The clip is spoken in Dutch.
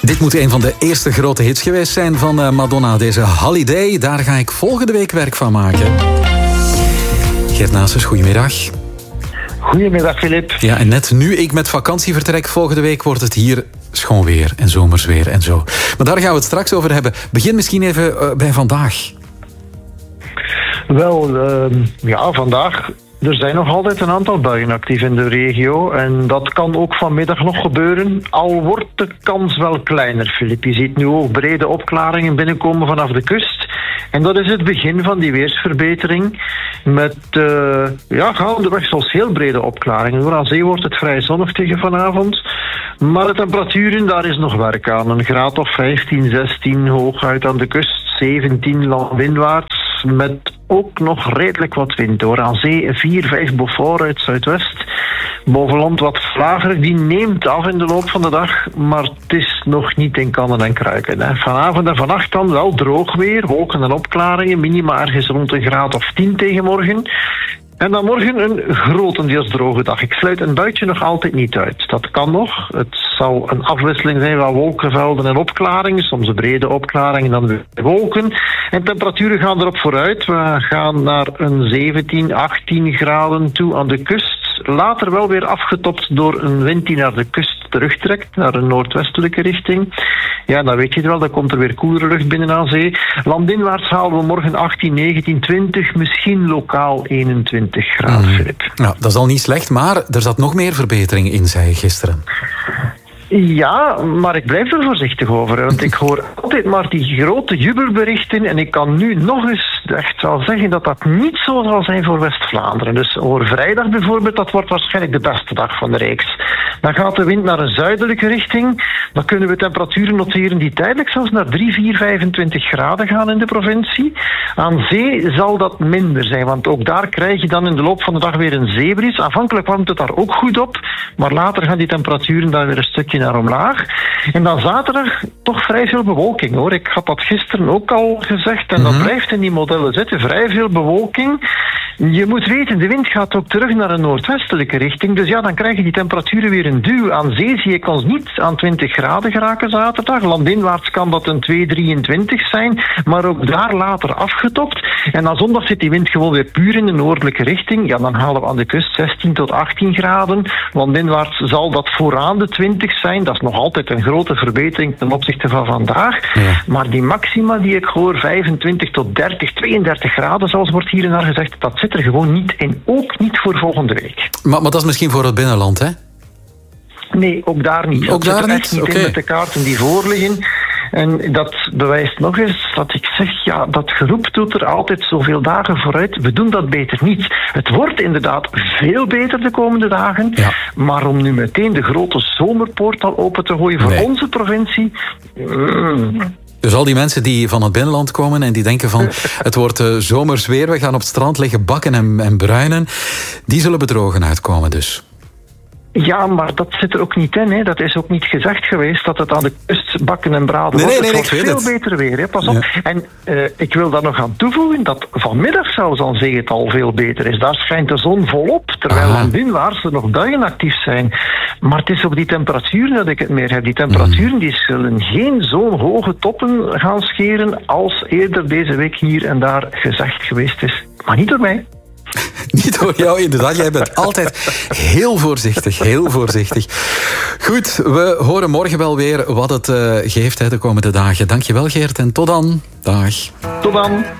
Dit moet een van de eerste grote hits geweest zijn van Madonna, deze Holiday. Daar ga ik volgende week werk van maken. Geert Naessens, goedemiddag. Goedemiddag, Filip. Ja, en net nu ik met vakantie vertrek, volgende week wordt het hier schoon weer en zomers weer en zo. Maar daar gaan we het straks over hebben. Begin misschien even bij vandaag. Wel, vandaag. Er zijn nog altijd een aantal buien actief in de regio. En dat kan ook vanmiddag nog gebeuren. Al wordt de kans wel kleiner, Filip. Je ziet nu ook brede opklaringen binnenkomen vanaf de kust. En dat is het begin van die weersverbetering. Met gaandeweg zelfs heel brede opklaringen. Door aan zee wordt het vrij zonnig tegen vanavond. Maar de temperaturen, daar is nog werk aan. Een graad of 15, 16 hooguit aan de kust. 17 landinwaarts. Met ook nog redelijk wat wind door. Aan zee 4-5 Beaufort uit zuidwest. Bovenland wat vlager. Die neemt af in de loop van de dag. Maar het is nog niet in kannen en kruiken. Hè. Vanavond en vannacht dan wel droog weer. Wolken en opklaringen. Minima ergens rond een graad of 10 tegen morgen. En dan morgen een grotendeels droge dag. Ik sluit een buitje nog altijd niet uit. Dat kan nog. Het zal een afwisseling zijn van wolkenvelden en opklaringen. Soms een brede opklaring en dan weer wolken. En temperaturen gaan erop vooruit. We gaan naar een 17, 18 graden toe aan de kust. Later wel weer afgetopt door een wind die naar de kust terugtrekt. Naar een noordwestelijke richting. Ja, dan weet je het wel. Dan komt er weer koelere lucht binnen aan zee. Landinwaarts halen we morgen 18, 19, 20. Misschien lokaal 21 graden, Filip. Nou, dat is al niet slecht, maar er zat nog meer verbetering in, zei je gisteren. Ja, maar ik blijf er voorzichtig over. Want ik hoor altijd maar die grote jubelberichten. En ik kan nu nog eens echt wel zeggen dat dat niet zo zal zijn voor West-Vlaanderen. Dus over vrijdag bijvoorbeeld, dat wordt waarschijnlijk de beste dag van de reeks. Dan gaat de wind naar een zuidelijke richting. Dan kunnen we temperaturen noteren die tijdelijk zelfs naar 3, 4, 25 graden gaan in de provincie. Aan zee zal dat minder zijn, want ook daar krijg je dan in de loop van de dag weer een zeebries. Aanvankelijk warmt het daar ook goed op, maar later gaan die temperaturen daar weer een stukje naar omlaag. En dan zaterdag toch vrij veel bewolking, hoor. Ik had dat gisteren ook al gezegd en dat blijft in die modellen zitten. Vrij veel bewolking. Je moet weten, de wind gaat ook terug naar een noordwestelijke richting. Dus ja, dan krijg je die temperaturen weer een duw. Aan zee zie ik ons niet aan 20 graden geraken zaterdag. Landinwaarts kan dat een 2,23 zijn, maar ook daar later afgetopt. En dan zondag zit die wind gewoon weer puur in de noordelijke richting. Ja, dan halen we aan de kust 16 tot 18 graden. Landinwaarts zal dat vooraan de 20 zijn. Dat is nog altijd een grote verbetering ten opzichte van vandaag. Ja. Maar die maxima die ik hoor, 25 tot 30, 32 graden, zoals wordt hier en daar gezegd, dat zit er gewoon niet in. Ook niet voor volgende week. Maar dat is misschien voor het binnenland, hè? Nee, ook daar niet. Ook daar niet? Niet in met de kaarten die voorliggen. En dat bewijst nog eens dat ik zeg, ja, dat geroep doet er altijd zoveel dagen vooruit. We doen dat beter niet. Het wordt inderdaad veel beter de komende dagen. Ja. Maar om nu meteen de grote zomerpoort al open te gooien voor onze provincie... Dus al die mensen die van het binnenland komen en die denken van het wordt zomers weer, we gaan op het strand liggen bakken en bruinen, die zullen bedrogen uitkomen dus. Ja, maar dat zit er ook niet in. Hè. Dat is ook niet gezegd geweest dat het aan de kust bakken en braden wordt. Het wordt veel beter weer. Hè. Pas op. Ja. En ik wil daar nog aan toevoegen dat vanmiddag zelfs aan zee het al veel beter is. Daar schijnt de zon volop, terwijl landinwaarts er nog buien actief zijn. Maar het is op die temperaturen dat ik het meer heb. Die temperaturen die zullen geen zo'n hoge toppen gaan scheren als eerder deze week hier en daar gezegd geweest is. Maar niet door mij. Niet door jou, inderdaad. Jij bent altijd heel voorzichtig, heel voorzichtig. Goed, we horen morgen wel weer wat het geeft de komende dagen. Dankjewel, Geert, en tot dan. Dag. Tot dan.